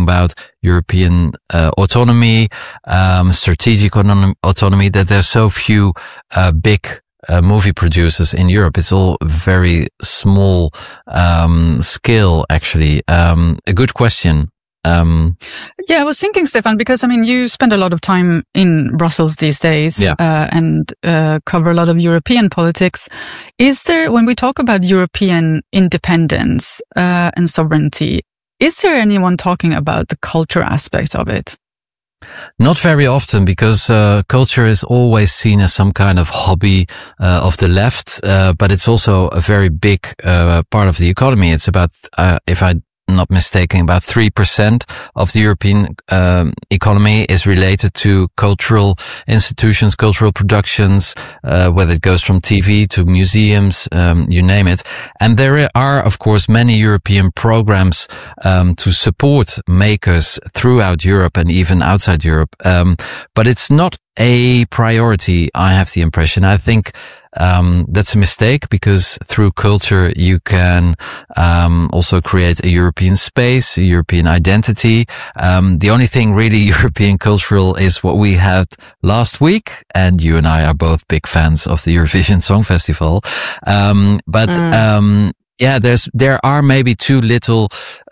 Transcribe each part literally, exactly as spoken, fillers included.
about European uh, autonomy, um, strategic autonomy, autonomy, that there's so few uh, big uh, movie producers in Europe. It's all very small um, scale, actually. Um, a good question. Um, yeah, I was thinking, Stefan, because I mean, you spend a lot of time in Brussels these days, yeah. uh, and uh, cover a lot of European politics. Is there, when we talk about European independence uh, and sovereignty, is there anyone talking about the culture aspect of it? Not very often, because uh, culture is always seen as some kind of hobby uh, of the left, uh, but it's also a very big uh, part of the economy. It's about, uh, if I not mistaken, about three percent of the European um, economy is related to cultural institutions, cultural productions, uh, whether it goes from T V to museums, um, you name it. And there are, of course, many European programs um, to support makers throughout Europe and even outside Europe. Um, but it's not a priority, I have the impression. I think Um, that's a mistake, because through culture you can um, also create a European space, a European identity. Um, the only thing really European cultural is what we had last week, and you and I are both big fans of the Eurovision Song Festival. Um, but mm. um, yeah, there's there are maybe too little,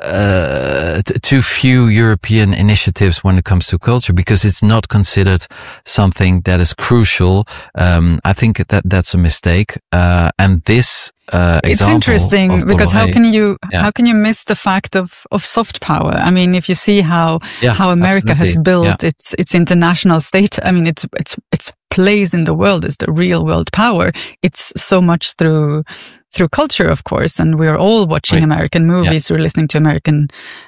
uh, t- too few European initiatives when it comes to culture, because it's not considered something that is crucial. Um, I think that that's a mistake. Uh, and this uh, example, it's interesting because Bolloré, how can you yeah. how can you miss the fact of of soft power? I mean, if you see how yeah, how America absolutely. has built yeah. its its international state. I mean, it's it's its place in the world is the real world power. It's so much through. through culture, of course, and we're all watching right. American movies, yeah. we're listening to American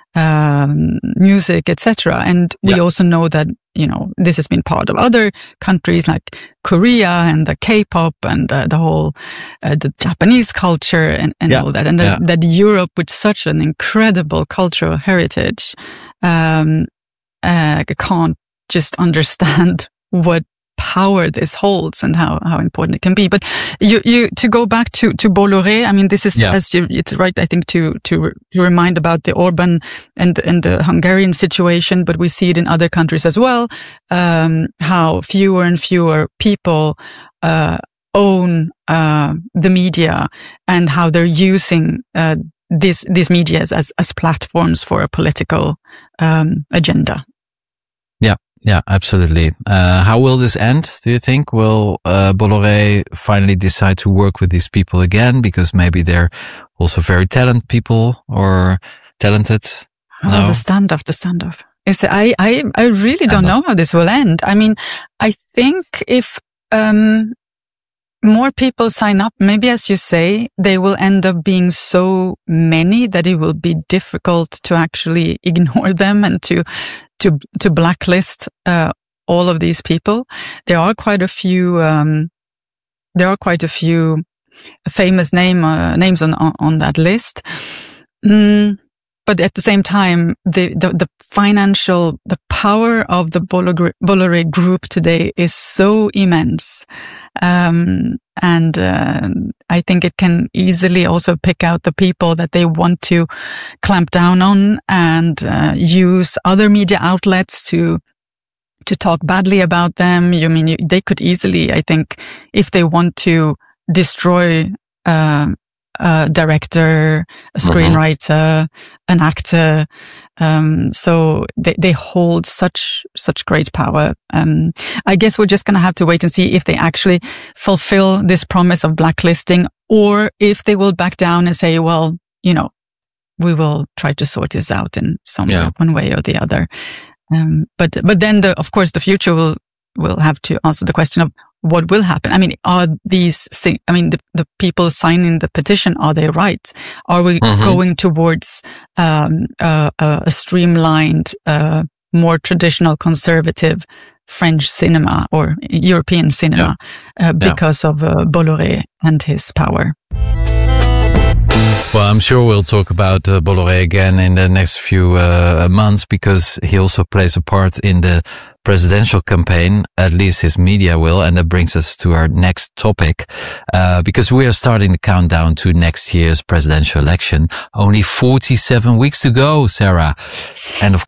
um, music, et cetera. And we yeah. also know that, you know, this has been part of other countries like Korea and the K-pop and uh, the whole, uh, the Japanese culture and, and yeah. all that. And the, yeah. that Europe, with such an incredible cultural heritage, um, uh, can't just understand what power this holds and how, how important it can be. But you, you, to go back to, to Bolloré, I mean, this is, yeah. as you, it's right, I think, to, to, to remind about the Orban and, and the Hungarian situation, but we see it in other countries as well, um, how fewer and fewer people, uh, own, uh, the media and how they're using, uh, this, these media as, as platforms for a political, um, agenda. Yeah. Yeah, absolutely. Uh, how will this end, do you think? Will uh, Bolloré finally decide to work with these people again? Because maybe they're also very talented people or talented. Oh, no? The standoff, the standoff. Is I, I, I really don't standoff. know how this will end. I mean, I think if um, more people sign up, maybe as you say, they will end up being so many that it will be difficult to actually ignore them and to to to blacklist uh, all of these people. There are quite a few um, there are quite a few famous name uh, names on, on on that list. Mm, but at the same time, the the, the financial the power of the Bolloré, Bolloré group today is so immense. Um, and, uh, I think it can easily also pick out the people that they want to clamp down on and, uh, use other media outlets to, to talk badly about them. You mean, you, they could easily, I think, if they want to destroy, uh, a director, a screenwriter, mm-hmm. an actor. Um, so they, they hold such, such great power. Um, I guess we're just going to have to wait and see if they actually fulfill this promise of blacklisting or if they will back down and say, well, you know, we will try to sort this out in some yeah. one way or the other. Um, but, but then the, of course, the future will, will have to answer the question of what will happen. I mean, are these, I mean, the, the people signing the petition, are they right? Are we mm-hmm. going towards, um, uh, a streamlined, uh, more traditional conservative French cinema or European cinema, yeah. uh, because yeah. of, uh, Bolloré and his power? Well, I'm sure we'll talk about uh, Bolloré again in the next few uh, months, because he also plays a part in the presidential campaign, at least his media will. And that brings us to our next topic, uh, because we are starting the countdown to next year's presidential election. Only forty-seven weeks to go, Sarah. And of